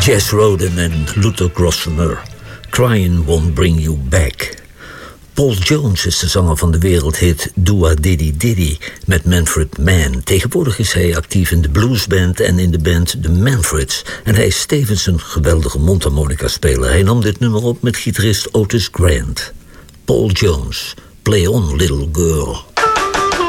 Jess Roden en Luther Grosvenor. Crying Won't Bring You Back. Paul Jones is de zanger van de wereldhit Dua Diddy Diddy met Manfred Mann. Tegenwoordig is hij actief in de bluesband en in de band The Manfreds. En hij is tevens een geweldige mondharmonica-speler. Hij nam dit nummer op met gitarist Otis Grant. Paul Jones, Play On Little Girl.